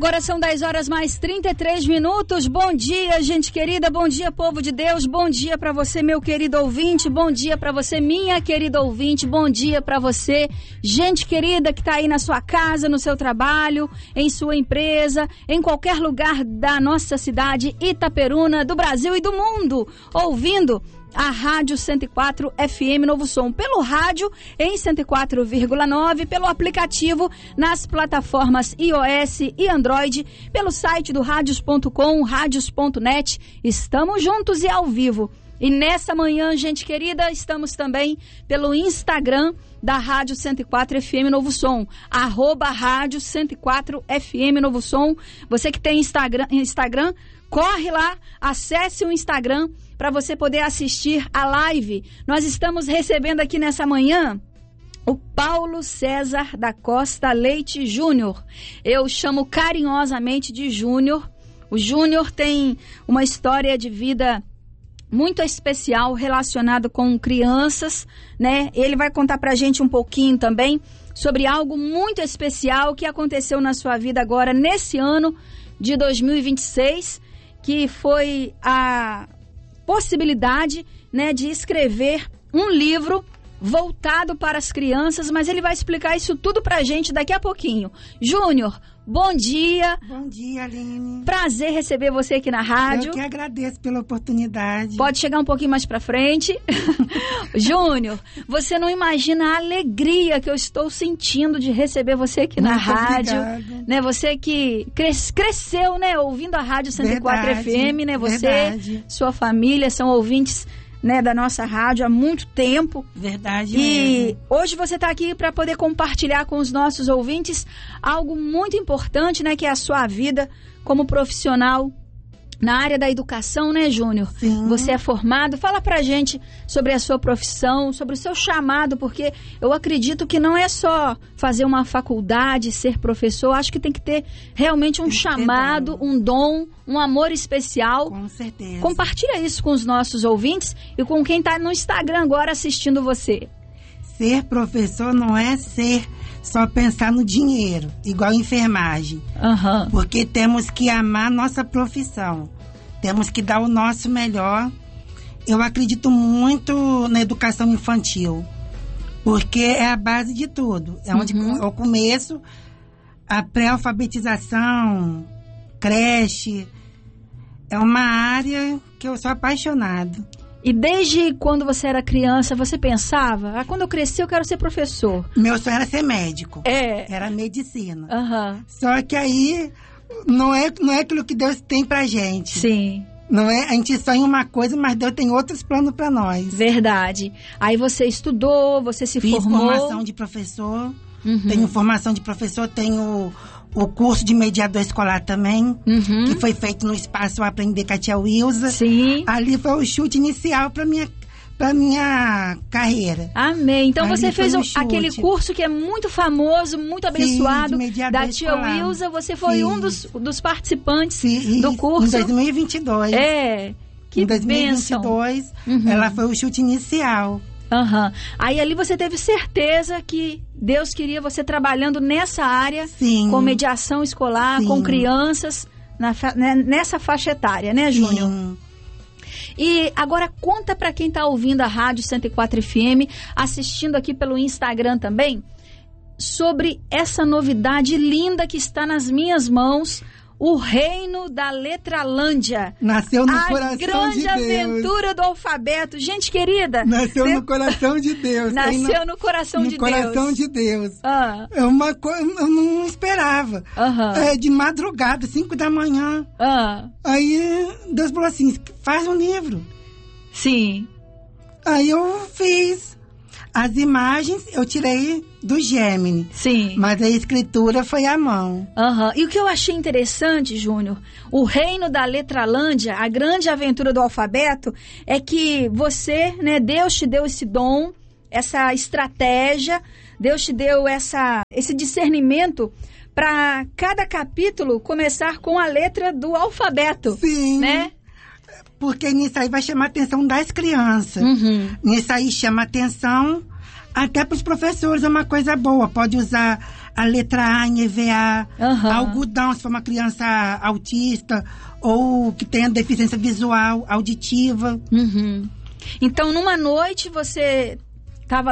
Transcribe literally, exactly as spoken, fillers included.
Agora são dez horas mais trinta e três minutos. Bom dia, gente querida. Bom dia, povo de Deus. Bom dia para você, meu querido ouvinte. Bom dia para você, minha querida ouvinte. Bom dia para você, gente querida que tá aí na sua casa, no seu trabalho, em sua empresa, em qualquer lugar da nossa cidade Itaperuna, do Brasil e do mundo, ouvindo a Rádio cento e quatro F M Novo Som, pelo rádio em cento e quatro vírgula nove, pelo aplicativo nas plataformas iOS e Android, pelo site do radios ponto com, radios ponto net. Estamos juntos e ao vivo. E nessa manhã, gente querida, estamos também pelo Instagram da Rádio cento e quatro F M Novo Som, arroba Rádio cento e quatro F M Novo Som. Você que tem Instagram, Instagram, corre lá, acesse o Instagram para você poder assistir a live. Nós estamos recebendo aqui nessa manhã o Paulo César da Costa Leite Júnior. Eu chamo carinhosamente de Júnior. O Júnior tem uma história de vida muito especial relacionado com crianças, né? Ele vai contar pra gente um pouquinho também sobre algo muito especial que aconteceu na sua vida agora nesse ano de dois mil e vinte e seis, que foi a possibilidade, né, de escrever um livro voltado para as crianças, mas ele vai explicar isso tudo pra gente daqui a pouquinho. Júnior, bom dia. Bom dia, Aline. Prazer receber você aqui na rádio. Eu que agradeço pela oportunidade. Pode chegar um pouquinho mais pra frente. Júnior, você não imagina a alegria que eu estou sentindo de receber você aqui Muito na rádio. Obrigado. Né, você que cres, cresceu, né, ouvindo a Rádio cento e quatro Verdade, F M, né? Você, verdade. Sua família são ouvintes, né, da nossa rádio há muito tempo. Verdade E mesmo. hoje você está aqui para poder compartilhar com os nossos ouvintes algo muito importante, né, que é a sua vida como profissional na área da educação, né, Júnior? Sim. Você é formado. Fala pra gente sobre a sua profissão, sobre o seu chamado, porque eu acredito que não é só fazer uma faculdade, ser professor. Acho que tem que ter realmente um chamado, um dom, um amor especial. Com certeza. Compartilha isso com os nossos ouvintes e com quem está no Instagram agora assistindo você. Ser professor não é ser só pensar no dinheiro, igual enfermagem. Uhum. Porque temos que amar nossa profissão. Temos que dar o nosso melhor. Eu acredito muito na educação infantil, porque é a base de tudo. É onde Uhum. é o começo, a pré-alfabetização, creche. É uma área que eu sou apaixonado. E desde quando você era criança, você pensava, ah, quando eu crescer eu quero ser professor? Meu sonho era ser médico. É. Era medicina. Aham. Só que aí não é, não é aquilo que Deus tem pra gente. Sim. Não é, a gente sonha uma coisa, mas Deus tem outros planos pra nós. Verdade. Aí você estudou, você se Fiz formou. formação de professor. Uhum. Tenho formação de professor, tenho o curso de mediador escolar também, Uhum. que foi feito no Espaço Aprender com a tia Wilza. Sim. Ali foi o chute inicial para minha, para minha carreira. Amém. Então Ali você foi fez um o- chute. aquele curso que é muito famoso, muito abençoado, de mediador da tia escolar. Wilza. Você foi Fiz. um dos, dos participantes Fiz do curso. Em dois mil e vinte e dois. É. Que em dois mil e vinte e bênção. dois, Uhum. ela foi o chute inicial. Aham. Aí ali você teve certeza que Deus queria você trabalhando nessa área, Sim. com mediação escolar, Sim. com crianças, na fa- né, nessa faixa etária, né, Júnior? Sim. E agora conta pra quem tá ouvindo a Rádio cento e quatro F M, assistindo aqui pelo Instagram também, sobre essa novidade linda que está nas minhas mãos, o reino da Letralândia. Nasceu no a coração de grande Deus. aventura do alfabeto. Gente querida, Nasceu de- no coração de Deus. nasceu Aí no coração no de coração Deus. de Deus. Ah, É uma coisa, eu não esperava. aham, É, de madrugada, cinco da manhã. ah, Aí Deus falou assim, faz um livro. sim. Aí eu fiz. As imagens eu tirei do Gemini, Sim. mas a escritura foi à mão. Aham. E o que eu achei interessante, Júnior, o reino da Letralândia, a grande aventura do alfabeto, é que você, né, Deus te deu esse dom, essa estratégia, Deus te deu essa, esse discernimento para cada capítulo começar com a letra do alfabeto, Sim. né? Porque nisso aí vai chamar a atenção das crianças. Uhum. Nisso aí chama atenção até para os professores, é uma coisa boa. Pode usar a letra A em E V A, Uhum. algodão se for uma criança autista ou que tenha deficiência visual, auditiva. Uhum. Então, numa noite, você